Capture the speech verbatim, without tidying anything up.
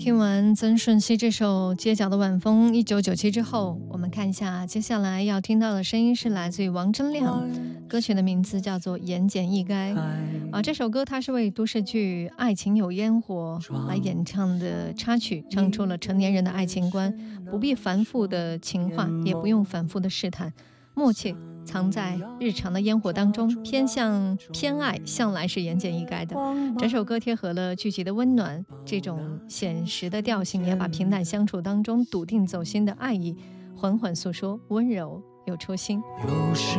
听完曾舜晞这首《街角的晚风》一九九七之后，我们看一下接下来要听到的声音是来自于王铮亮，歌曲的名字叫做《言简意赅》啊。这首歌它是为都市剧《爱情有烟火》来演唱的插曲，唱出了成年人的爱情观，不必繁复的情话，也不用反复的试探，默契藏在日常的烟火当中，偏向偏爱向来是言简意赅的。整首歌贴合了剧集的温暖，这种现实的调性也把平淡相处当中笃定走心的爱意缓缓诉说，温柔又戳心。